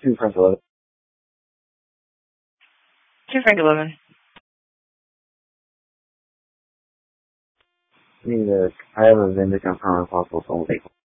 Two Frank 11. Two Frank 11. I have a VIN to confirm a possible phone vehicle.